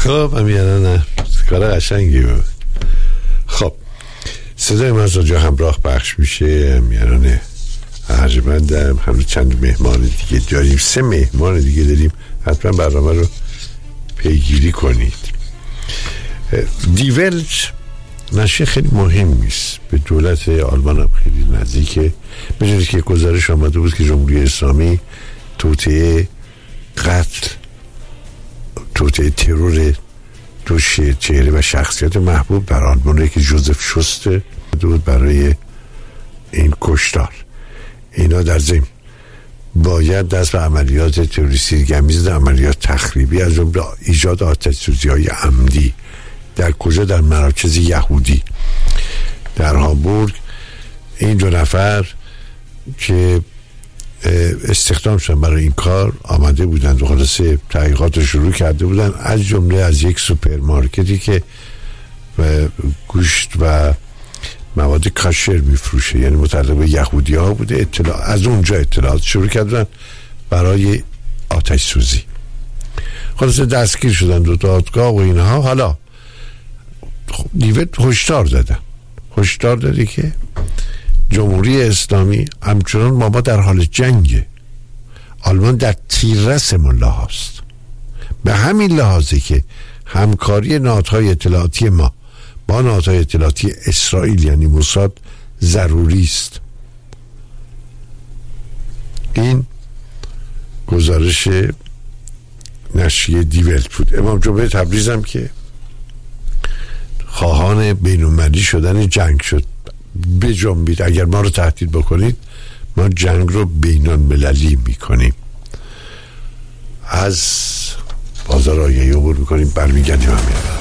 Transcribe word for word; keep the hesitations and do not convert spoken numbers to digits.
خب امیرا نه کار قشنگی بود. خب صدای من از آنجا همراه پخش میشه. امیران ارجمندم. هنوز چند مهمان دیگه داریم، سه مهمان دیگه داریم، حتما برنامه رو پیگیری کنید. دی ولت نشریه خیلی مهمی است، به دولت آلمان هم خیلی نزدیکه. میدونید که گزارش آمده بود که جمهوری اسلامی توطئه قتل، توطئه ترور دو چهره و شخصیت محبوب در آلمان که جوزف شوستر بود برای این کشتار، اینا در ضمن باید دست به عملیات تروریستی گمیز، عملیات تخریبی، از جمله ایجاد آتش‌سوزی‌های عمدی در کجا؟ در مراکز یهودی در هامبورگ. این دو نفر که استخدام شدن برای این کار آمده بودند و خلاصه تحقیقات رو شروع کرده بودند، از جمله از یک سوپرمارکتی که گوشت و مواد کاشر میفروشه، یعنی متعلق به یهودی ها بوده. اطلاع از اونجا اطلاعات شروع کردن برای آتش سوزی. خلاصه دستگیر شدن دو دادگاه و اینها. حالا دیوت هشدار دادن، هشدار داده که جمهوری اسلامی همچنان ما با در حال جنگه، آلمان در تیررس ملا هاست، به همین لحاظه که همکاری نهادهای اطلاعاتی ما با نهادهای اطلاعاتی اسرائیل یعنی موساد ضروری است. این گزارش نشریه دی ولت بود. امام جمعه تبریز هم که خواهان بین‌المللی شدن جنگ شد، بجنبید، اگر ما رو تهدید بکنید ما جنگ رو بین‌المللی میکنیم. از بازار آگهی عبور میکنیم، برمیگردیم همین.